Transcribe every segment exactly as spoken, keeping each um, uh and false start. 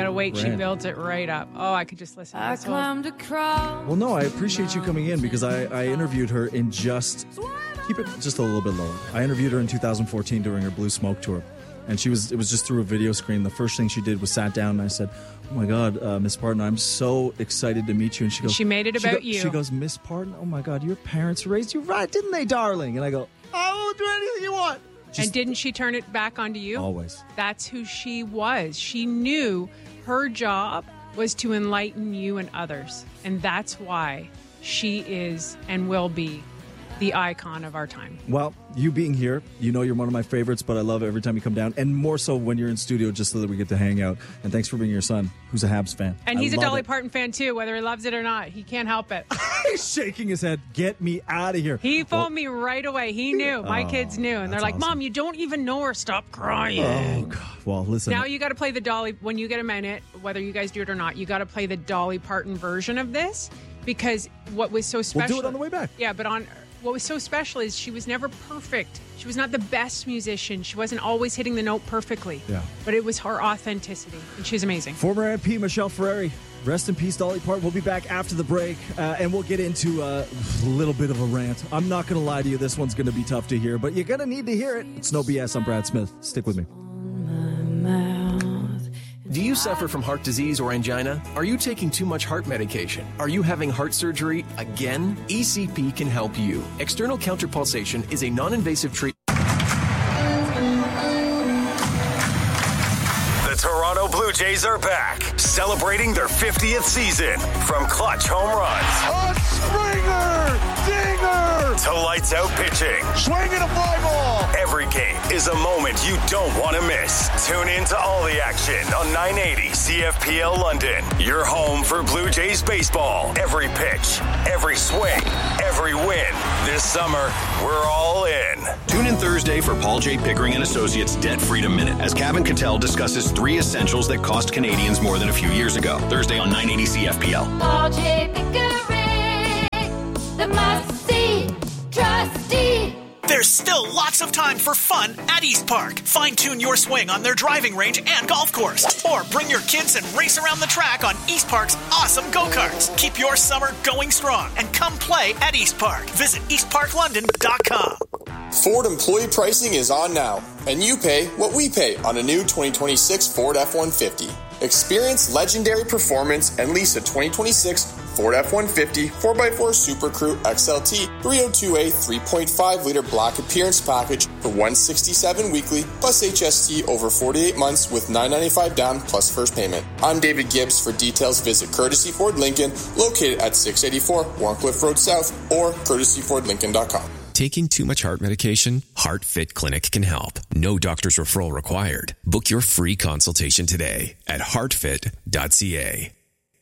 to wait. Brand. She builds it right up. Oh, I could just listen to this whole... Well, no, I appreciate you coming in because I, I interviewed her in just... Keep it just a little bit lower. I interviewed her in two thousand fourteen during her Blue Smoke tour. And she was. It was just through a video screen. The first thing she did was sat down and I said, "Oh my God, uh, Miss Parton, I'm so excited to meet you." And she goes, She made it she about go, you. She goes, "Miss Parton, oh my God, your parents raised you right, didn't they, darling?" And I go, "I will do anything you want." Just and didn't she turn it back onto you? always. That's who she was. She knew her job was to enlighten you and others. And that's why she is and will be the icon of our time. Well, you being here, you know you're one of my favorites, but I love every time you come down, and more so when you're in studio just so that we get to hang out. And thanks for bringing your son, who's a Habs fan. And I he's a love Dolly it. Parton fan, too, whether he loves it or not. He can't help it. He's shaking his head. Get me out of here. He phoned well, me right away. He knew. My oh, kids knew. And they're like, awesome. Mom, you don't even know her. Stop crying. Oh, God. Well, listen. Now you got to play the Dolly, when you get a minute, whether you guys do it or not, you got to play the Dolly Parton version of this, because what was so special... We'll do it on the way back. Yeah, but on... What was so special is she was never perfect. She was not the best musician. She wasn't always hitting the note perfectly. Yeah. But it was her authenticity, and she's amazing. Former M P Michelle Ferreri, rest in peace, Dolly Parton. We'll be back after the break, uh, and we'll get into a little bit of a rant. I'm not going to lie to you. This one's going to be tough to hear, but you're going to need to hear it. It's No B S. I'm Brad Smith. Stick with me. Do you suffer from heart disease or angina? Are you taking too much heart medication? Are you having heart surgery again? E C P can help you. External counterpulsation is a non-invasive treatment. The Toronto Blue Jays are back, celebrating their fiftieth season. From clutch home runs, a Springer, dinger, to lights out pitching. Swinging a fly ball. Every game is a moment you don't want to miss. Tune in to all the action on nine eighty C F P L London. Your home for Blue Jays baseball. Every pitch, every swing, every win. This summer, we're all in. Tune in Thursday for Paul J. Pickering and Associates Debt Freedom Minute as Kevin Cattell discusses three essentials that cost Canadians more than a few years ago. Thursday on nine eighty C F P L. Paul J. Pickering, the must-see trustee. There's still lots of time for fun at East Park. Fine-tune your swing on their driving range and golf course. Or bring your kids and race around the track on East Park's awesome go-karts. Keep your summer going strong and come play at East Park. Visit east park london dot com. Ford employee pricing is on now, and you pay what we pay on a new twenty twenty-six Ford F one fifty. Experience legendary performance and lease a twenty twenty-six Ford F one fifty four by four Super Crew X L T three oh two A three point five liter black appearance package for one hundred sixty-seven dollars weekly plus H S T over forty-eight months with nine hundred ninety-five dollars down plus first payment. I'm David Gibbs. For details, visit Courtesy Ford Lincoln, located at six eighty-four Warncliffe Road South, or courtesy ford lincoln dot com. Taking too much heart medication? HeartFit Clinic can help. No doctor's referral required. Book your free consultation today at heart fit dot c a.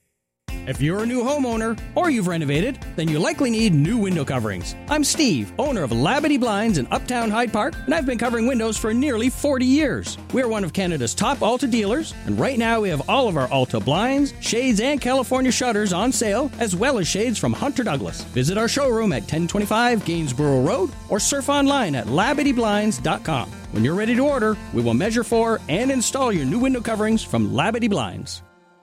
If you're a new homeowner or you've renovated, then you likely need new window coverings. I'm Steve, owner of Labadee Blinds in Uptown Hyde Park, and I've been covering windows for nearly forty years. We're one of Canada's top Alta dealers, and right now we have all of our Alta blinds, shades, and California shutters on sale, as well as shades from Hunter Douglas. Visit our showroom at ten twenty-five Gainsborough Road or surf online at labadee blinds dot com. When you're ready to order, we will measure for and install your new window coverings from Labadee Blinds.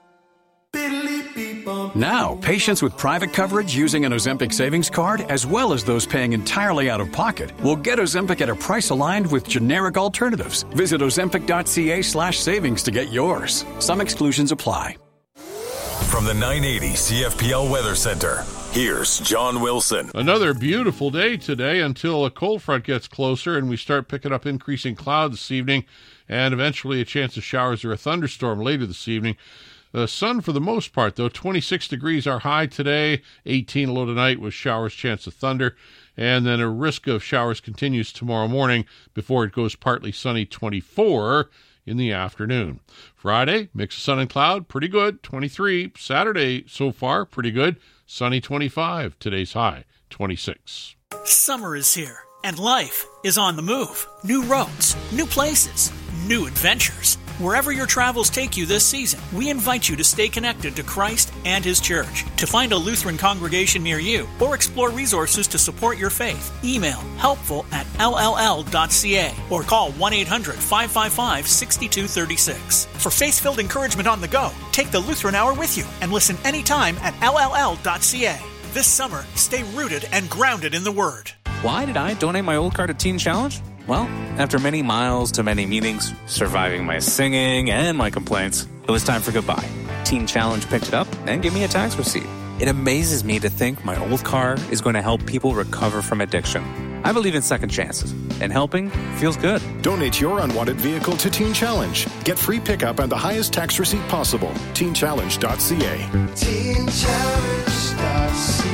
Now, patients with private coverage using an Ozempic savings card, as well as those paying entirely out of pocket, will get Ozempic at a price aligned with generic alternatives. Visit ozempic dot c a slash savings to get yours. Some exclusions apply. From the nine eighty C F P L Weather Center, here's John Wilson. Another beautiful day today until a cold front gets closer and we start picking up increasing clouds this evening and eventually a chance of showers or a thunderstorm later this evening. The sun for the most part, though. twenty-six degrees are high today, eighteen low tonight with showers, chance of thunder, and then a risk of showers continues tomorrow morning before it goes partly sunny, twenty-four in the afternoon. Friday, mix of sun and cloud, pretty good, twenty-three. Saturday, so far, pretty good, sunny, twenty-five. Today's high, twenty-six. Summer is here, and life is on the move. New roads, new places, new adventures. Wherever your travels take you this season, we invite you to stay connected to Christ and His church. To find a Lutheran congregation near you or explore resources to support your faith, email helpful at l l l dot c a or call one eight hundred five five five six two three six. For faith-filled encouragement on the go, take the Lutheran Hour with you and listen anytime at l l l dot c a. This summer, stay rooted and grounded in the Word. Why did I donate my old car to Teen Challenge? Well, after many miles to many meetings, surviving my singing and my complaints, it was time for goodbye. Teen Challenge picked it up and gave me a tax receipt. It amazes me to think my old car is going to help people recover from addiction. I believe in second chances, and helping feels good. Donate your unwanted vehicle to Teen Challenge. Get free pickup and the highest tax receipt possible. teen challenge dot c a. teen challenge dot c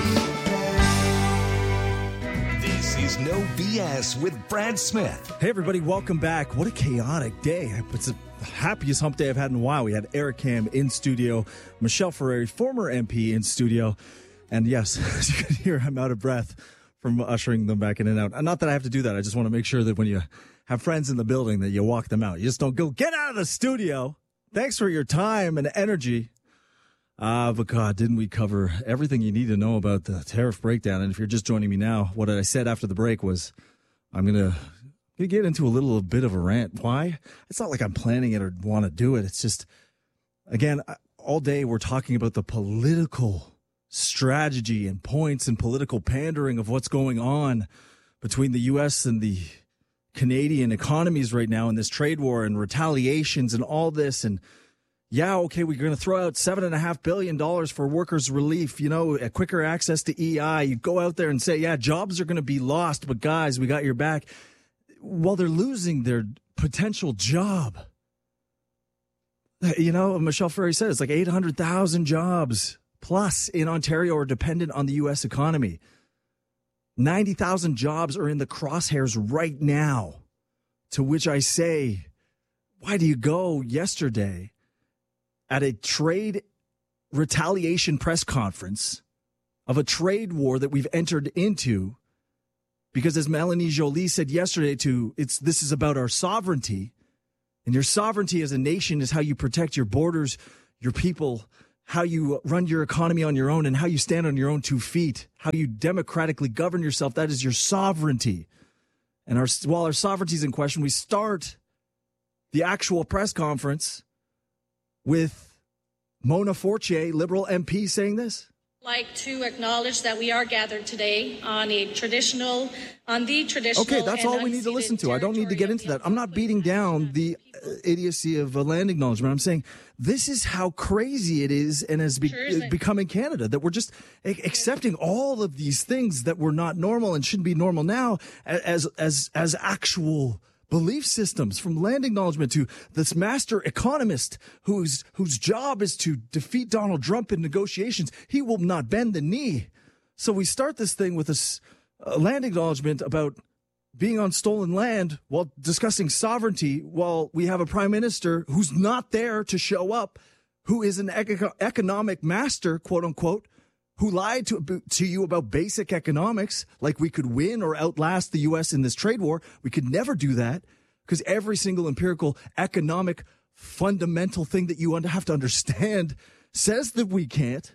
a. This is No B S with Brad Smith. Hey, everybody, welcome back. What a chaotic day. It's the happiest hump day I've had in a while. We had Eric Kam in studio, Michelle Ferrari, former M P, in studio. And yes, as you can hear, I'm out of breath from ushering them back in and out. Not that I have to do that. I just want to make sure that when you have friends in the building that you walk them out. You just don't go, get out of the studio. Thanks for your time and energy. Ah, uh, but God, didn't we cover everything you need to know about the tariff breakdown? And if you're just joining me now, what I said after the break was I'm going to get into a little a bit of a rant. Why? It's not like I'm planning it or want to do it. It's just, again, all day we're talking about the political strategy and points and political pandering of what's going on between the U S and the Canadian economies right now in this trade war and retaliations and all this. And yeah, okay, we're going to throw out seven and a half billion dollars for workers' relief, you know, a quicker access to E I. You go out there and say, yeah, jobs are going to be lost, but guys, we got your back. While they're losing their potential job. You know, Michelle Ferrari said it's like eight hundred thousand jobs plus in Ontario are dependent on the U S economy. ninety thousand jobs are in the crosshairs right now, to which I say, why do you go yesterday at a trade retaliation press conference of a trade war that we've entered into? Because as Melanie Joly said yesterday, to it's this is about our sovereignty, and your sovereignty as a nation is how you protect your borders, your people, how you run your economy on your own, and how you stand on your own two feet, how you democratically govern yourself. That is your sovereignty. And our, while our sovereignty is in question, we start the actual press conference with Mona Fortier, Liberal M P, saying this. Like to acknowledge that we are gathered today on a traditional, on the traditional. Okay, that's all we need to listen to. I don't need to get into that. I'm not beating down the uh, idiocy of a land acknowledgement. I'm saying this is how crazy it is and has be- sure become in Canada, that we're just a- accepting all of these things that were not normal and shouldn't be normal now as as as actual belief systems, from land acknowledgement to this master economist whose whose job is to defeat Donald Trump in negotiations. He will not bend the knee. So we start this thing with a, a land acknowledgement about being on stolen land while discussing sovereignty, while we have a prime minister who's not there to show up, who is an eco- economic master, quote unquote, who lied to, to you about basic economics, like we could win or outlast the U S in this trade war. We could never do that, because every single empirical economic fundamental thing that you have to understand says that we can't.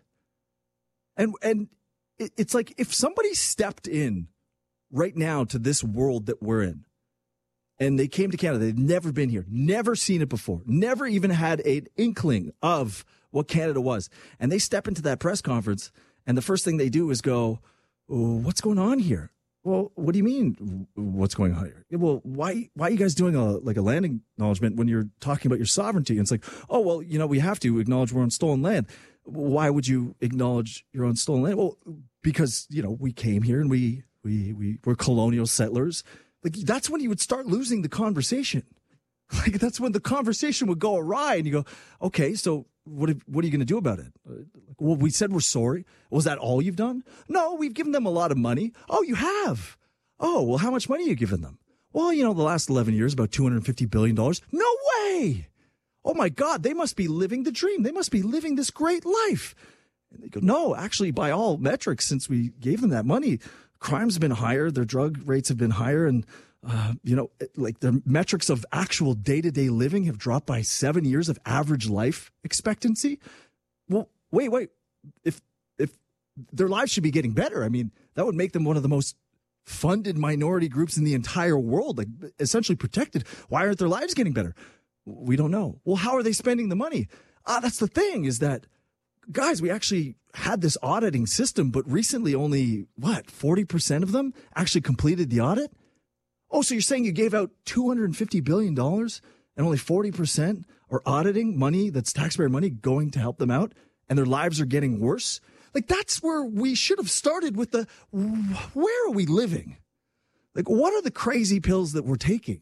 And and it, it's like if somebody stepped in right now to this world that we're in, and they came to Canada, they've never been here, never seen it before, never even had an inkling of what Canada was, and they step into that press conference, and the first thing they do is go, oh, what's going on here? Well, what do you mean, what's going on here? Well, why why are you guys doing a like a land acknowledgement when you're talking about your sovereignty? And it's like, oh, well, you know, we have to acknowledge we're on stolen land. Why would you acknowledge you're on stolen land? Well, because, you know, we came here and we we we were colonial settlers. Like, that's when you would start losing the conversation. Like, that's when the conversation would go awry, and you go, okay, so what what are you going to do about it? Well, we said we're sorry. Was that all you've done? No, we've given them a lot of money. Oh, you have? Oh, well, how much money are you giving them? Well, you know, the last eleven years, about two hundred fifty billion dollars. No way! Oh, my God, they must be living the dream. They must be living this great life. And they go, no, actually, by all metrics, since we gave them that money, crime's been higher, their drug rates have been higher, and Uh, you know, like the metrics of actual day-to-day living have dropped by seven years of average life expectancy. Well, wait, wait. If if their lives should be getting better, I mean, that would make them one of the most funded minority groups in the entire world, like essentially protected. Why aren't their lives getting better? We don't know. Well, how are they spending the money? Ah, that's the thing is that, guys, we actually had this auditing system, but recently only, what, forty percent of them actually completed the audit? Oh, so you're saying you gave out two hundred fifty billion dollars and only forty percent are auditing money that's taxpayer money going to help them out, and their lives are getting worse? Like, that's where we should have started with the, where are we living? Like, what are the crazy pills that we're taking?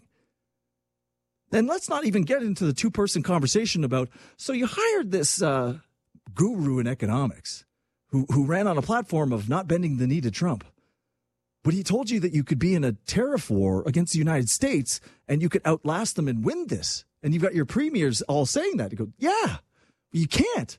And let's not even get into the two-person conversation about, so you hired this uh, guru in economics who, who ran on a platform of not bending the knee to Trump. But he told you that you could be in a tariff war against the United States and you could outlast them and win this. And you've got your premiers all saying that. You go, yeah, you can't.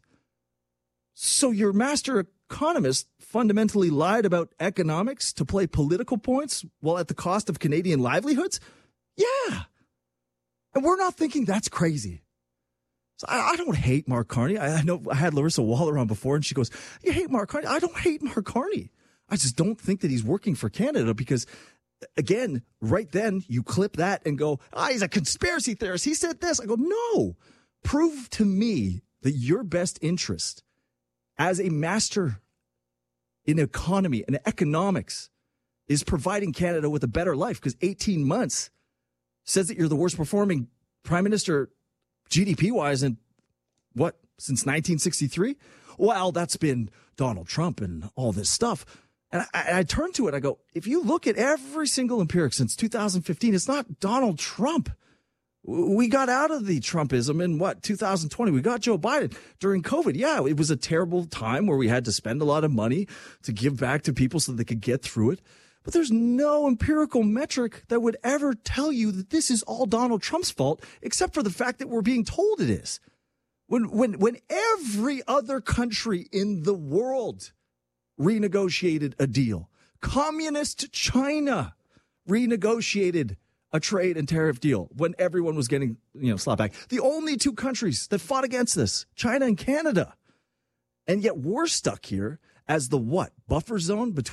So your master economist fundamentally lied about economics to play political points while at the cost of Canadian livelihoods? Yeah. And we're not thinking that's crazy. So I, I don't hate Mark Carney. I, I know I had Larissa Waller on before and she goes, you hate Mark Carney? I don't hate Mark Carney. I just don't think that he's working for Canada because, again, right then you clip that and go, ah, he's a conspiracy theorist. He said this. I go, no. Prove to me that your best interest as a master in economy and economics is providing Canada with a better life because eighteen months says that you're the worst performing prime minister G D P-wise in, what, since nineteen sixty-three? Well, that's been Donald Trump and all this stuff. And I, I turn to it, I go, if you look at every single empiric since two thousand fifteen, it's not Donald Trump. We got out of the Trumpism in, what, two thousand twenty. We got Joe Biden during COVID. Yeah, it was a terrible time where we had to spend a lot of money to give back to people so they could get through it. But there's no empirical metric that would ever tell you that this is all Donald Trump's fault, except for the fact that we're being told it is. When, when, when every other country in the world renegotiated a deal. Communist China renegotiated a trade and tariff deal when everyone was getting, you know, slapped back. The only two countries that fought against this, China and Canada. And yet we're stuck here as the what? Buffer zone between